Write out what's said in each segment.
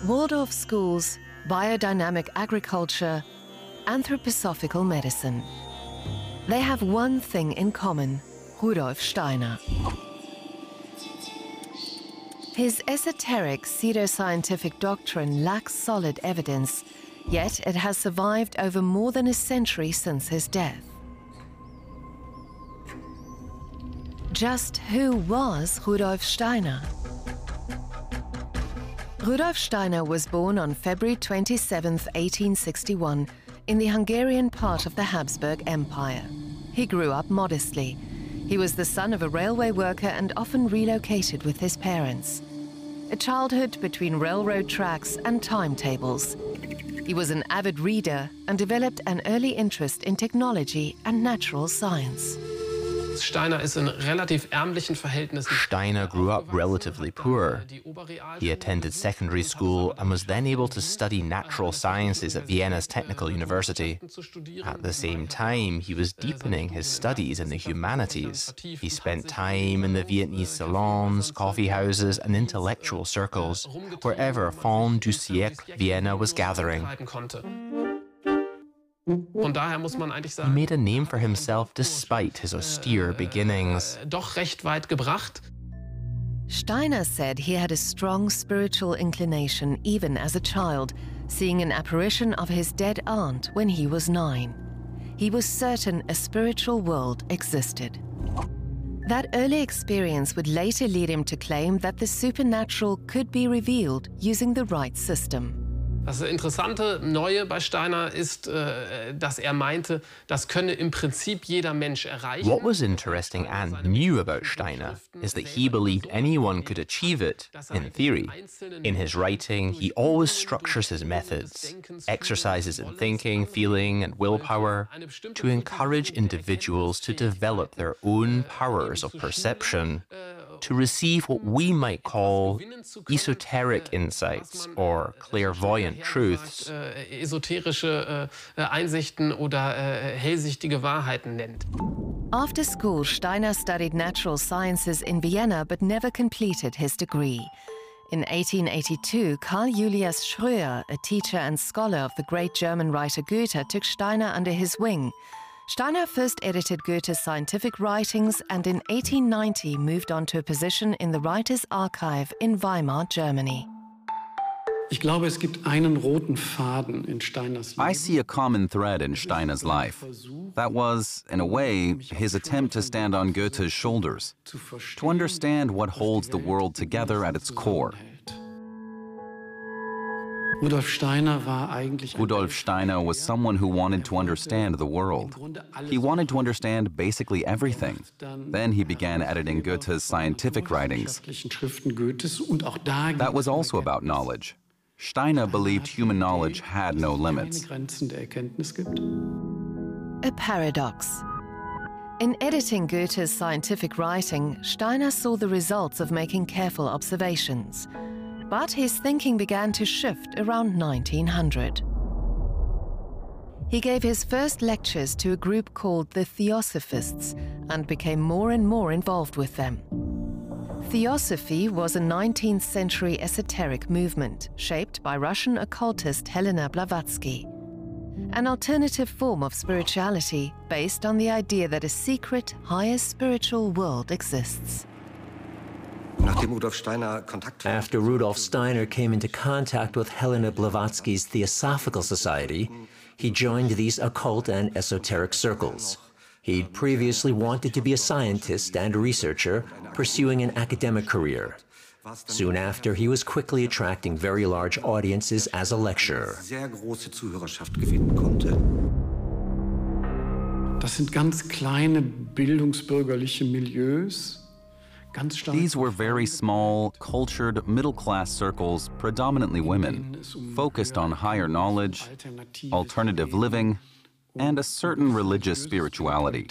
Waldorf schools, biodynamic agriculture, anthroposophical medicine. They have one thing in common: Rudolf Steiner. His esoteric pseudoscientific doctrine lacks solid evidence, yet it has survived over more than a century since his death. Just who was Rudolf Steiner? Rudolf Steiner was born on February 27, 1861, in the Hungarian part of the Habsburg Empire. He grew up modestly. He was the son of a railway worker and often relocated with his parents. A childhood between railroad tracks and timetables. He was an avid reader and developed an early interest in technology and natural science. Steiner grew up relatively poor. He attended secondary school and was then able to study natural sciences at Vienna's Technical University. At the same time, he was deepening his studies in the humanities. He spent time in the Viennese salons, coffee houses, and intellectual circles, wherever Fin du siècle Vienna was gathering. He made a name for himself despite his austere beginnings. Steiner said he had a strong spiritual inclination even as a child, seeing an apparition of his dead aunt when he was 9. He was certain a spiritual world existed. That early experience would later lead him to claim that the supernatural could be revealed using the right system. Das interessante Neue bei Steiner ist, dass meinte, das könne im Prinzip jeder Mensch erreichen. What was interesting and new about Steiner is that he believed anyone could achieve it, in theory. In his writing, he always structures his methods, exercises in thinking, feeling, and willpower, to encourage individuals to develop their own powers of perception, to receive what we might call esoteric insights or clairvoyant truths. Esoterische Einsichten oder hellsichtige Wahrheiten nennt. After school, Steiner studied natural sciences in Vienna but never completed his degree. In 1882, Karl Julius Schröer, a teacher and scholar of the great German writer Goethe, took Steiner under his wing. Steiner first edited Goethe's scientific writings and in 1890 moved on to a position in the Writer's Archive in Weimar, Germany. I see a common thread in Steiner's life. That was, in a way, his attempt to stand on Goethe's shoulders, to understand what holds the world together at its core. Rudolf Steiner was someone who wanted to understand the world. He wanted to understand basically everything. Then he began editing Goethe's scientific writings. That was also about knowledge. Steiner believed human knowledge had no limits. A paradox. In editing Goethe's scientific writing, Steiner saw the results of making careful observations. But his thinking began to shift around 1900. He gave his first lectures to a group called the Theosophists and became more and more involved with them. Theosophy was a 19th century esoteric movement shaped by Russian occultist Helena Blavatsky. An alternative form of spirituality based on the idea that a secret, higher spiritual world exists. After Rudolf Steiner came into contact with Helena Blavatsky's Theosophical Society, he joined these occult and esoteric circles. He'd previously wanted to be a scientist and researcher, pursuing an academic career. Soon after, he was quickly attracting very large audiences as a lecturer. Das sind ganz kleine bildungsbürgerliche Milieus. These were very small, cultured, middle-class circles, predominantly women, focused on higher knowledge, alternative living, and a certain religious spirituality.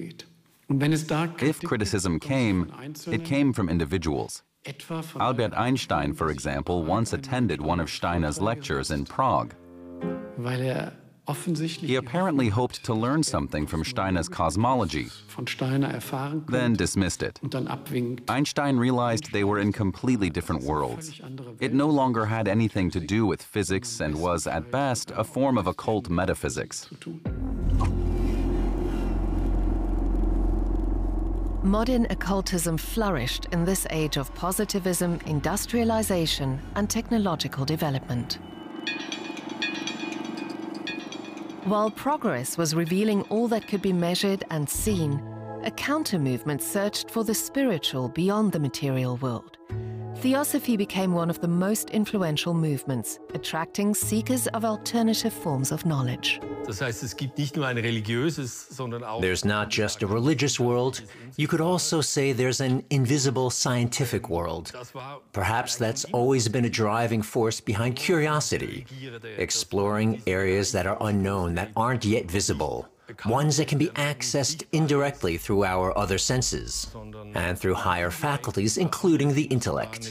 If criticism came, it came from individuals. Albert Einstein, for example, once attended one of Steiner's lectures in Prague. He apparently hoped to learn something from Steiner's cosmology, then dismissed it. Einstein realized they were in completely different worlds. It no longer had anything to do with physics and was, at best, a form of occult metaphysics. Modern occultism flourished in this age of positivism, industrialization, and technological development. While progress was revealing all that could be measured and seen, a counter-movement searched for the spiritual beyond the material world. Theosophy became one of the most influential movements, attracting seekers of alternative forms of knowledge. There's not just a religious world, you could also say there's an invisible scientific world. Perhaps that's always been a driving force behind curiosity, exploring areas that are unknown, that aren't yet visible. Ones that can be accessed indirectly through our other senses and through higher faculties, including the intellect.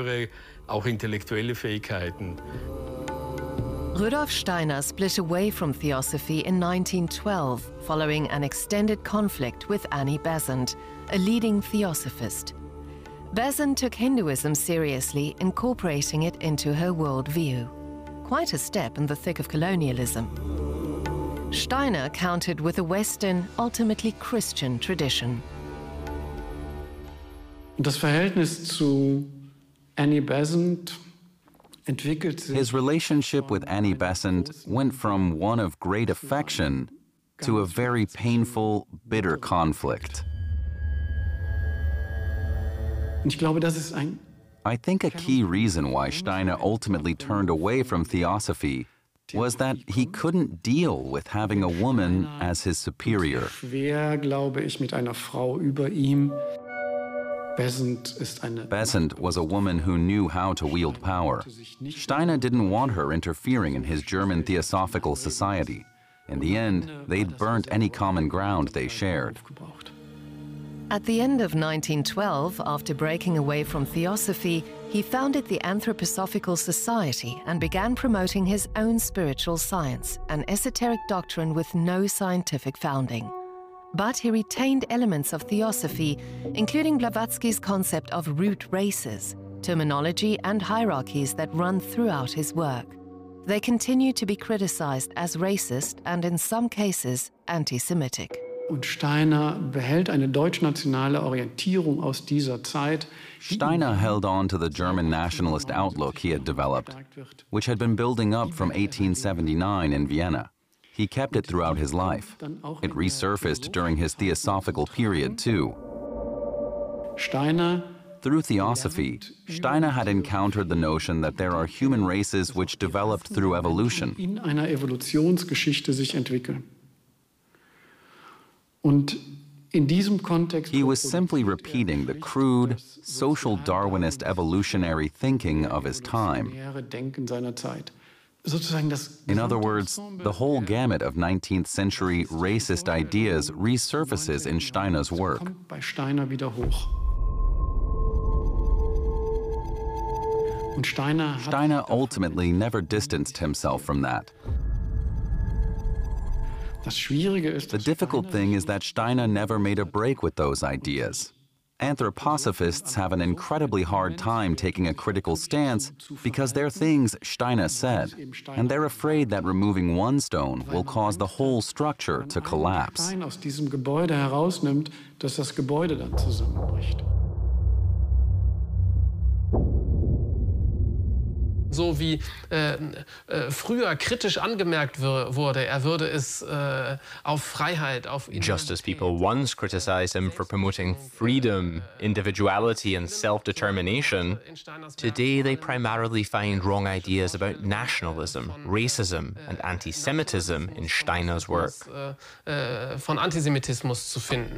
Rudolf Steiner split away from Theosophy in 1912 following an extended conflict with Annie Besant, a leading theosophist. Besant took Hinduism seriously, incorporating it into her worldview. Quite a step in the thick of colonialism. Steiner countered with a Western, ultimately Christian tradition. Das Verhältnis zu Annie Besant entwickelt sich. His relationship with Annie Besant went from one of great affection to a very painful, bitter conflict. Ich glaube, das ist ein I think a key reason why Steiner ultimately turned away from Theosophy was that he couldn't deal with having a woman as his superior. schwer, glaube ich, mit einer Frau über ihm. Besant was a woman who knew how to wield power. Steiner didn't want her interfering in his German Theosophical Society. In the end, they'd burnt any common ground they shared. At the end of 1912, after breaking away from Theosophy, he founded the Anthroposophical Society and began promoting his own spiritual science, an esoteric doctrine with no scientific founding. But he retained elements of Theosophy, including Blavatsky's concept of root races, terminology and hierarchies that run throughout his work. They continue to be criticized as racist and, in some cases, anti-Semitic. Und Steiner behält eine deutschnationale Orientierung aus dieser Zeit. Steiner held on to the German nationalist outlook he had developed, which had been building up from 1879 in Vienna. He kept it throughout his life. It resurfaced during his theosophical period, too. Through Theosophy, Steiner had encountered the notion that there are human races which developed through evolution. In einer Evolutionsgeschichte sich entwickeln. Und in diesem Kontext he was simply repeating the crude, social Darwinist evolutionary thinking of his time. In other words, the whole gamut of 19th century racist ideas resurfaces in Steiner's work. Steiner ultimately never distanced himself from that. The difficult thing is that Steiner never made a break with those ideas. Anthroposophists have an incredibly hard time taking a critical stance because they're things Steiner said, and they're afraid that removing one stone will cause the whole structure to collapse. So wie früher kritisch angemerkt wurde, würde es auf Freiheit, auf Just as people once criticized him for promoting freedom, individuality, and self-determination, today they primarily find wrong ideas about nationalism, racism, and anti-Semitism in Steiner's work. Von Antisemitismus zu finden.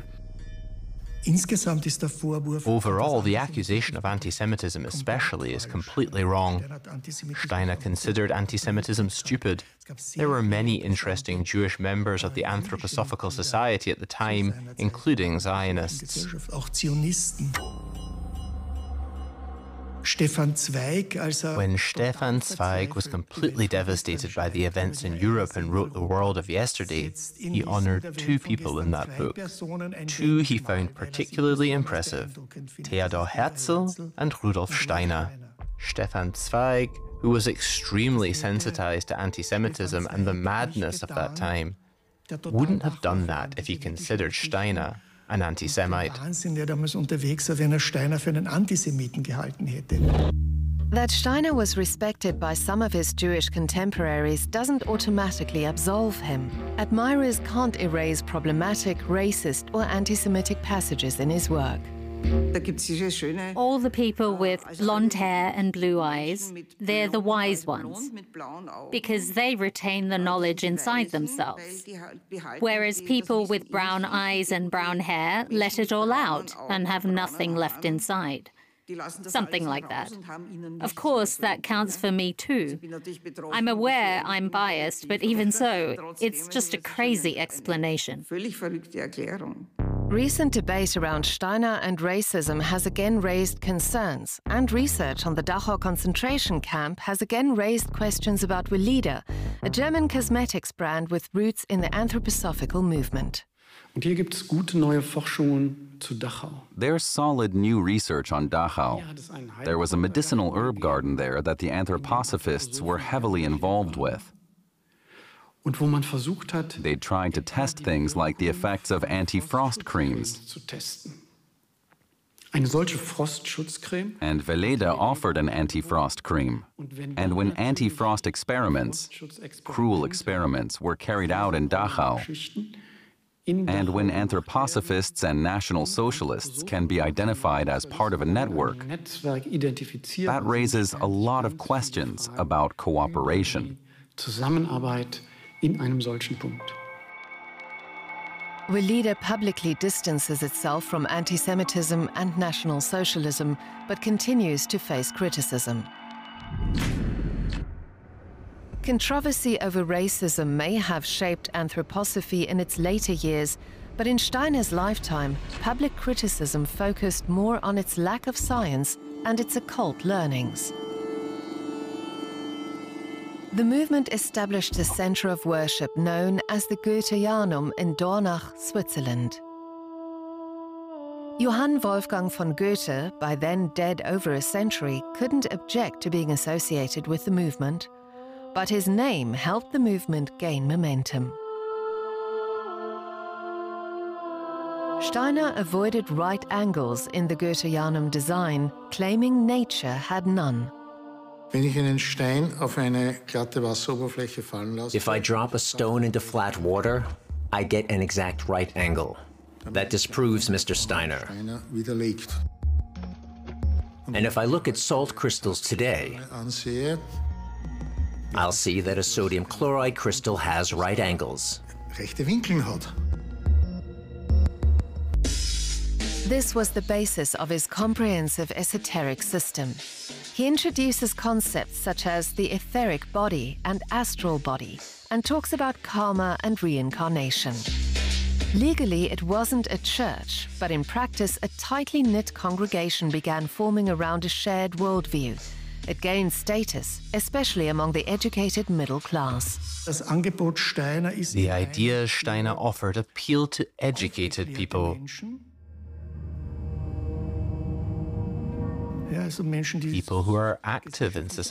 Overall, the accusation of anti-Semitism especially is completely wrong. Steiner considered anti-Semitism stupid. There were many interesting Jewish members of the Anthroposophical Society at the time, including Zionists. When Stefan Zweig was completely devastated by the events in Europe and wrote The World of Yesterday, he honored two people in that book. Two he found particularly impressive, Theodor Herzl and Rudolf Steiner. Stefan Zweig, who was extremely sensitized to anti-Semitism and the madness of that time, wouldn't have done that if he considered Steiner an anti-Semite. That Steiner was respected by some of his Jewish contemporaries doesn't automatically absolve him. Admirers can't erase problematic, racist or anti-Semitic passages in his work. All the people with blonde hair and blue eyes, they're the wise ones, because they retain the knowledge inside themselves. Whereas people with brown eyes and brown hair let it all out and have nothing left inside. Something like that. Of course, that counts for me too. I'm aware I'm biased, but even so, it's just a crazy explanation. Recent debate around Steiner and racism has again raised concerns, and research on the Dachau concentration camp has again raised questions about Weleda, a German cosmetics brand with roots in the anthroposophical movement. Und hier gibt es gute neue Forschungen zu Dachau. There's solid new research on Dachau. There was a medicinal herb garden there that the anthroposophists were heavily involved with. Und wo man versucht hat, they tried to test things like the effects of anti-frost creams. zu testen. Eine solche Frostschutzcreme. And Weleda offered an anti-frost cream. And when anti-frost experiments, cruel experiments, were carried out in Dachau, and when anthroposophists and National Socialists can be identified as part of a network, that raises a lot of questions about cooperation. Zusammenarbeit in einem solchen Punkt. Weleda publicly distances itself from anti-Semitism and National Socialism, but continues to face criticism. Controversy over racism may have shaped anthroposophy in its later years, but in Steiner's lifetime, public criticism focused more on its lack of science and its occult learnings. The movement established a center of worship known as the Goetheanum in Dornach, Switzerland. Johann Wolfgang von Goethe, by then dead over a century, couldn't object to being associated with the movement, but his name helped the movement gain momentum. Steiner avoided right angles in the Goetheanum design, claiming nature had none. If I drop a stone into flat water, I get an exact right angle. That disproves Mr. Steiner. And if I look at salt crystals today, I'll see that a sodium chloride crystal has right angles. This was the basis of his comprehensive esoteric system. He introduces concepts such as the etheric body and astral body, and talks about karma and reincarnation. Legally, it wasn't a church, but in practice, a tightly knit congregation began forming around a shared worldview. It gained status, especially among the educated middle class. The ideas Steiner offered appealed to educated people. People who are active in society.